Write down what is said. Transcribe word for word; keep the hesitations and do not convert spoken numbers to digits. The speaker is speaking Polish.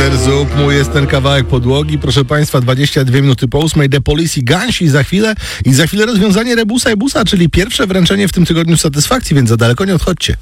Super Zup, mój jest ten kawałek podłogi. Proszę Państwa, dwadzieścia dwie minuty po ósmej, The Police i Gansi za chwilę. I za chwilę rozwiązanie rebusa i busa, czyli pierwsze wręczenie w tym tygodniu satysfakcji, więc za daleko nie odchodźcie.